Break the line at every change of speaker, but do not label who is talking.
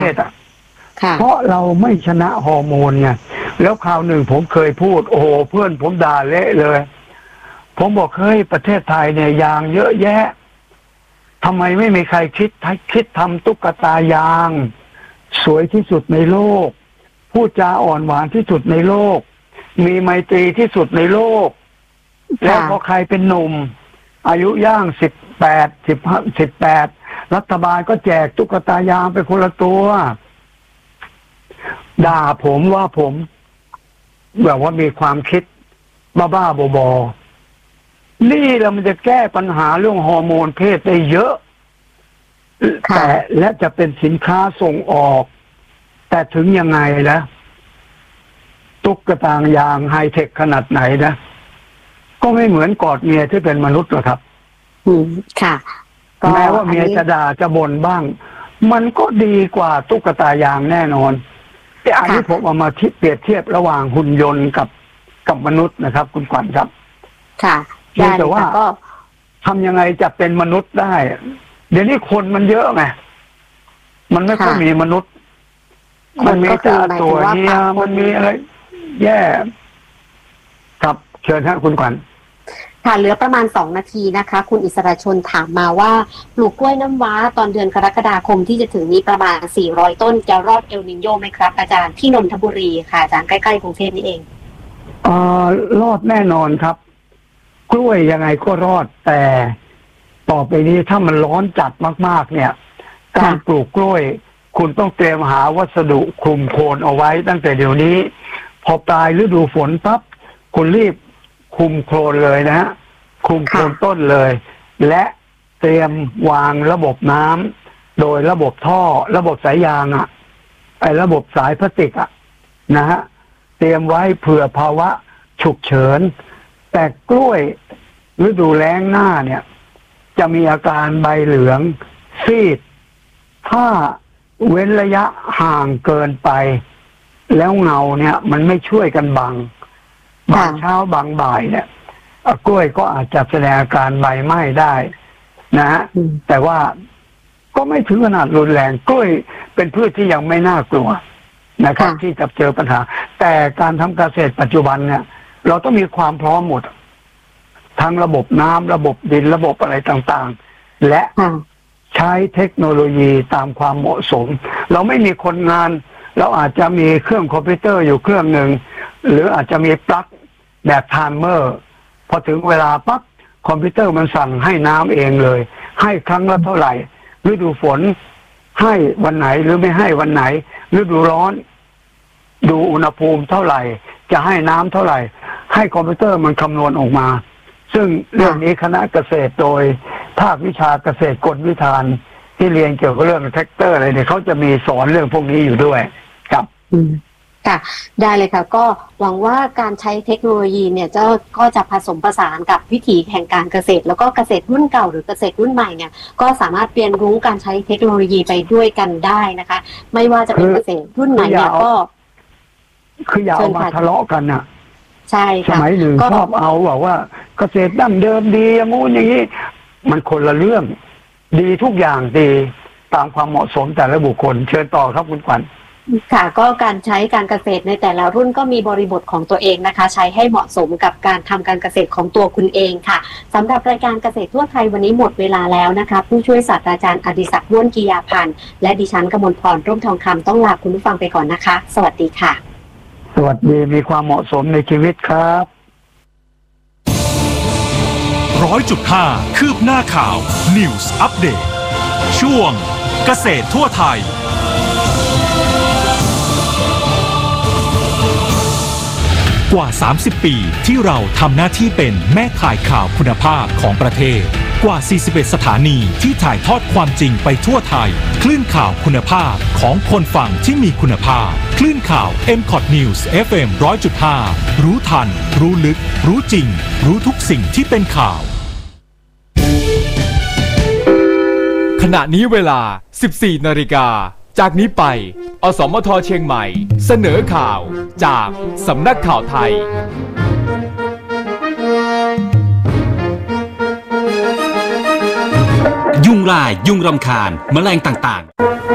ศอ่ะเพราะเราไม่ชนะฮอร์โมนไงแล้วคราวหนึ่งผมเคยพูดโอ้โหเพื่อนผมด่าเละเลยผมบอกเฮ้ยประเทศไทยเนี่ยยางเยอะแยะทำไมไม่มีใครคิดทำตุ๊กตายางสวยที่สุดในโลกพูดจาอ่อนหวานที่สุดในโลกมีไมตรีที่สุดในโลกแล้วพอใครเป็นหนุ่มอายุย่าง18รัฐบาลก็แจกตุ๊กตายางไปคนละตัวด่าผมว่าผมแบบว่ามีความคิดบ้าๆบอๆนี่เรามันจะแก้ปัญหาเรื่องฮอร์โมนเพศได้เยอะแต่และจะเป็นสินค้าส่งออกแต่ถึงยังไงนะตุ๊กตายางไฮเทคขนาดไหนนะก็ไม่เหมือนกอดเมียที่เป็นมนุษย์หรอกครับ
ค่ะ
แม้ว่าเมียจะด่าจะบ่นบ้างมันก็ดีกว่าตุ๊กตายางแน่นอนแต่อันนี้ผมเอามาเปรียบเทียบระหว่างหุ่นยนต์กับมนุษย์นะครับคุณขวัญครับ
ค่ะ
แต่ว่าทำยังไงจะเป็นมนุษย์ได้เดี๋ยวนี้คนมันเยอะไงมันไม่ค่อยมีมนุษย์มันมีแต่ตัวเนี้ยมันมีอะไรแย่ครับเชิญท่านคุณขวัญ
ค่ะเหลือประมาณ2 นาทีนะคะคุณอิสระชนถามมาว่าปลูกกล้วยน้ำว้าตอนเดือนกรกฎาคมที่จะถึงนี้ประมาณ400 ต้นจะรอดเอลนิโญไหมครับอาจารย์ที่นนทบุรีค่ะอาจารย์ใกล้ๆกรุงเทพนี่เอง
รอดแน่นอนครับกล้วยยังไงก็รอดแต่ต่อไปนี้ถ้ามันร้อนจัดมากๆเนี่ยการปลูกกล้วยคุณต้องเตรียมหาวัสดุคลุมโคนเอาไว้ตั้งแต่เดี๋ยวนี้พอปลายฤดูฝนปั๊บคุณรีบคลุมโคลนเลยนะฮะคลุมโคลนต้นเลยและเตรียมวางระบบน้ำโดยระบบท่อระบบสายยางระบบสายพลาสติกนะฮะเตรียมไว้เผื่อภาวะฉุกเฉินแต่กล้วยฤดูแล้งหน้าเนี่ยจะมีอาการใบเหลืองซีดถ้าเว้นระยะห่างเกินไปแล้วเงาเนี่ยมันไม่ช่วยกันบังบางเช้าบางบ่ายเนี่ยกล้วยก็อาจจะแสดงอาการใบไหม้ได้นะฮะแต่ว่าก็ไม่ถึงขนาดรุนแรงกล้วยเป็นพืชที่ยังไม่น่ากลัวนะครับที่จะเจอปัญหาแต่การทำเกษตรปัจจุบันเนี่ยเราต้องมีความพร้อมหมดทั้งระบบน้ำระบบดินระบบอะไรต่างๆและใช้เทคโนโลยีตามความเหมาะสมเราไม่มีคนงานเราอาจจะมีเครื่องคอมพิวเตอร์อยู่เครื่องหนึ่งหรืออาจจะมีปลั๊กแบบไทม์เมอร์พอถึงเวลาปั๊บคอมพิวเตอร์มันสั่งให้น้ำเองเลยให้ครั้งละเท่าไหร่ฤดูฝนให้วันไหนหรือไม่ให้วันไหนฤดูร้อนดูอุณหภูมิเท่าไหร่จะให้น้ำเท่าไหร่ให้คอมพิวเตอร์มันคำนวณออกมาซึ่งเรื่องนี้คณะเกษตรโดยภาควิชาเกษตรกลวิธานที่เรียนเกี่ยวกับเรื่องแท็กเตอร์อะไรเนี่ยเขาจะมีสอนเรื่องพวกนี้อยู่ด้วยครับ
ค่ะได้เลยค่ะก็หวังว่าการใช้เทคโนโลยีเนี่ยก็จะผสมผสานกับวิถีแห่งการเกษตรแล้วก็เกษตรรุ่นเก่าหรือเกษตรรุ่นใหม่เนี่ยก็สามารถเรียนรู้การใช้เทคโนโลยีไปด้วยกันได้นะคะไม่ว่าจะเป็นเกษตรรุ่นไหนเนี่ยก็
คืออย่าเอามาทะเลาะกันน่ะ
ใช่ค่ะ
สมัยหนึ่งชอบเอาบอกว่าเกษตรดั้งเดิมดีอย่างงู้นอย่างนี้มันคนละเรื่องดีทุกอย่างดีตามความเหมาะสมแต่ละบุคคลเชิญต่อครับคุณขวัญ
ค่ะก็การใช้การเกษตรในแต่ละรุ่นก็มีบริบทของตัวเองนะคะใช้ให้เหมาะสมกับการทำการเกษตรของตัวคุณเองค่ะสำหรับรายการเกษตรทั่วไทยวันนี้หมดเวลาแล้วนะคะผู้ช่วยศาสตราจารย์อดิศักดิ์ ม่วนกิยาพันธ์และดิฉันกมลพร ร่มทองคำต้องลาคุณผู้ฟังไปก่อนนะคะสวัสดีค่ะ
สวัสดีมีความเหมาะสมในชีวิตครับ
100.5 คืบหน้าข่าว News Update ช่วงเกษตรทั่วไทยกว่า30 ปีที่เราทำหน้าที่เป็นแม่ข่ายข่าวคุณภาพของประเทศกว่า41สถานีที่ถ่ายทอดความจริงไปทั่วไทยคลื่นข่าวคุณภาพของคนฟังที่มีคุณภาพคลื่นข่าว MCOT News FM 100.5 รู้ทันรู้ลึกรู้จริงรู้ทุกสิ่งที่เป็นข่าว
ขณะนี้เวลา 14 นาฬิกาจากนี้ไปอสมทเชียงใหม่เสนอข่าวจากสำนักข่าวไทย
ยุงลายยุงรำคาญแมลงต่างๆ